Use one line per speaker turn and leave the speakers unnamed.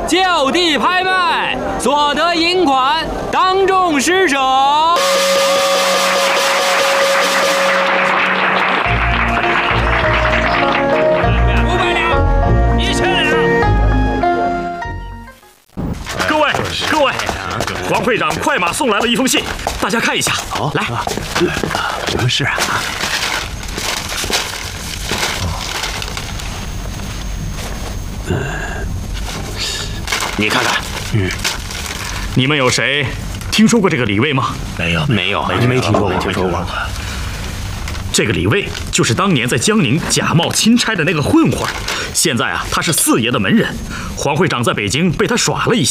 就地拍卖，所得银款当众施舍。500两，1000两。
各位，黄会长快马送来了一封信，大家看一下。
好，
来，
什么事啊？
你看看，你们有谁听说过这个李卫吗？
没有，
没听说过。
这个李卫就是当年在江宁假冒钦差的那个混混，现在啊，他是四爷的门人。黄会长在北京被他耍了一下。